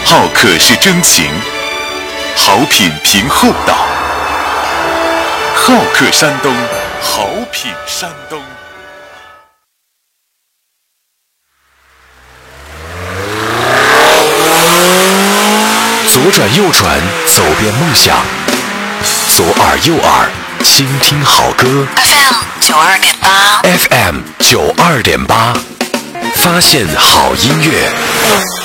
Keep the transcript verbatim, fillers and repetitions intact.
好客是真情，好品凭厚道。好客山东，好品山东。 左转右转，走遍梦想。左耳右耳，倾听好歌。 F M 九二点八 F M 九二点八，发现好音乐。